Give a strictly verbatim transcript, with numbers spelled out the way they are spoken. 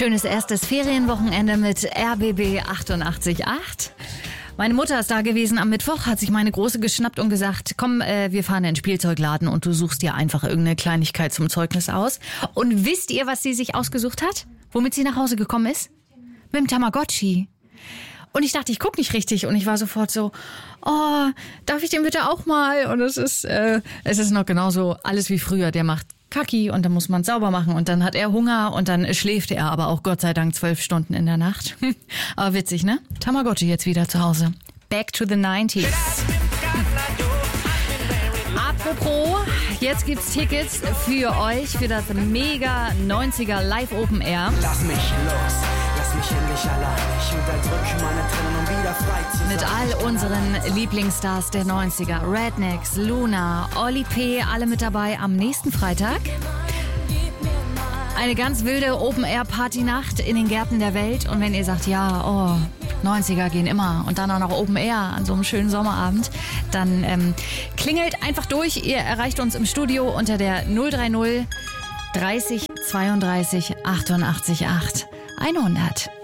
Schönes erstes Ferienwochenende mit R B B achtundachtzig Komma acht. Meine Mutter ist da gewesen am Mittwoch, hat sich meine Große geschnappt und gesagt, komm, äh, wir fahren in den Spielzeugladen und du suchst dir einfach irgendeine Kleinigkeit zum Zeugnis aus. Und wisst ihr, was sie sich ausgesucht hat? Womit sie nach Hause gekommen ist? Mit dem Tamagotchi. Und ich dachte, ich gucke nicht richtig und ich war sofort so, oh, darf ich den bitte auch mal? Und es ist, äh, es ist noch genauso alles wie früher. Der macht Kacki und dann muss man sauber machen und dann hat er Hunger und dann schläft er aber auch Gott sei Dank zwölf Stunden in der Nacht. Aber witzig, ne? Tamagotchi jetzt wieder zu Hause. Back to the nineties. Apropos, jetzt gibt's Tickets für euch für das mega neunziger Live Open Air. Lass mich los, lass mich endlich allein. Ich unterdrück meine Tränen, um wieder frei zu sein. Mit all unseren Lieblingsstars der neunziger. Rednecks, Luna, Oli P., alle mit dabei am nächsten Freitag. Eine ganz wilde Open-Air-Party-Nacht in den Gärten der Welt. Und wenn ihr sagt, ja, oh, neunziger gehen immer und dann auch noch Open Air an so einem schönen Sommerabend, dann ähm, klingelt einfach durch. Ihr erreicht uns im Studio unter der null drei null dreißig zweiunddreißig achtundachtzig acht hundert.